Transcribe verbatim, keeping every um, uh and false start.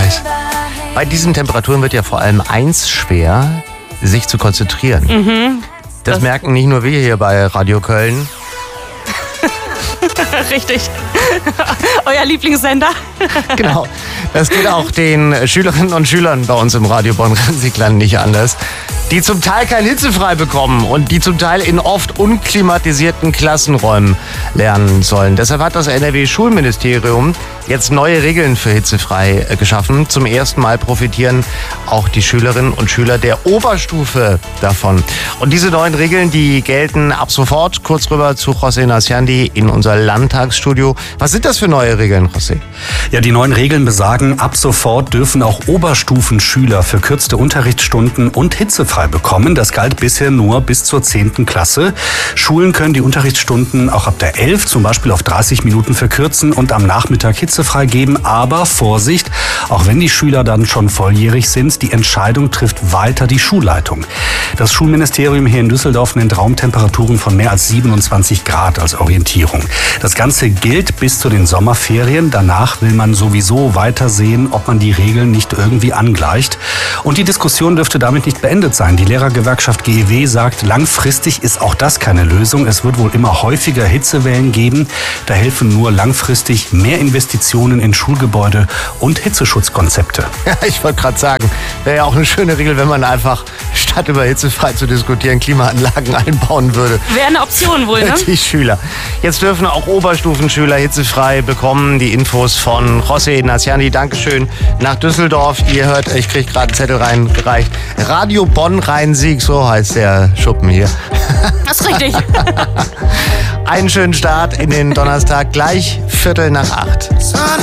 gleich. Bei diesen Temperaturen wird ja vor allem eins schwer, sich zu konzentrieren. Mhm. Das, das merken nicht nur wir hier bei Radio Köln. Richtig. Euer Lieblingssender. Genau. Das geht auch den Schülerinnen und Schülern bei uns im Radio Bonn-Rhein-Sieg-Land nicht anders. Die zum Teil kein Hitzefrei bekommen und die zum Teil in oft unklimatisierten Klassenräumen lernen sollen. Deshalb hat das N R W-Schulministerium jetzt neue Regeln für Hitzefrei geschaffen. Zum ersten Mal profitieren auch die Schülerinnen und Schüler der Oberstufe davon. Und diese neuen Regeln, die gelten ab sofort. Kurz rüber zu José Nasiandi in unser Landtagsstudio. Was sind das für neue Regeln, José? Ja, die neuen Regeln besagen, ab sofort dürfen auch Oberstufenschüler verkürzte Unterrichtsstunden und hitzefrei bekommen. Das galt bisher nur bis zur zehnten Klasse. Schulen können die Unterrichtsstunden auch ab der elf zum Beispiel auf dreißig Minuten verkürzen und am Nachmittag hitzefrei geben. Aber Vorsicht, auch wenn die Schüler dann schon volljährig sind, die Entscheidung trifft weiter die Schulleitung. Das Schulministerium hier in Düsseldorf nennt Raumtemperaturen von mehr als siebenundzwanzig Grad als Orientierung. Das Ganze gilt bis zu den Sommerferien. Danach will man sowieso weiter sehen, ob man die Regeln nicht irgendwie angleicht. Und die Diskussion dürfte damit nicht beendet sein. Die Lehrergewerkschaft G E W sagt, langfristig ist auch das keine Lösung. Es wird wohl immer häufiger Hitzewellen geben. Da helfen nur langfristig mehr Investitionen in Schulgebäude und Hitzeschutzkonzepte. Ja, ich wollte gerade sagen, wäre ja auch eine schöne Regel, wenn man einfach, statt über hitzefrei zu diskutieren, Klimaanlagen einbauen würde. Wäre eine Option wohl, ne? Die Schüler. Jetzt dürfen auch Oberstufenschüler hitzefrei bekommen. Die Infos von José Nasiandi. Dankeschön nach Düsseldorf. Ihr hört, ich kriege gerade einen Zettel reingereicht. Radio Bonn-Rhein-Sieg, so heißt der Schuppen hier. Das ist richtig. Einen schönen Start in den Donnerstag, gleich Viertel nach acht.